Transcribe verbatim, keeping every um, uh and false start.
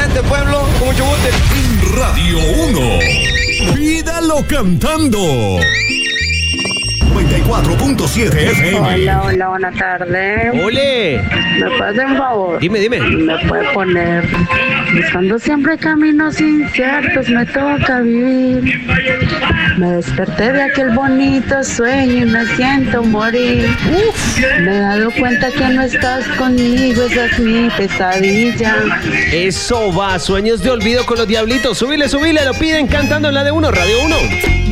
a este pueblo con mucho gusto. Radio uno. Pídalo cantando. noventa y cuatro punto siete F M. Hola, hola, buena tarde. ¡Ole! ¿Me puedes hacer un favor? Dime, dime. ¿Me puede poner? Buscando siempre caminos inciertos, me toca vivir. Me desperté de aquel bonito sueño y me siento morir. Uf. Me he dado cuenta que no estás conmigo, esa es mi pesadilla. Eso va, sueños de olvido con los diablitos. Subile, subile, lo piden cantando en la de uno, Radio uno.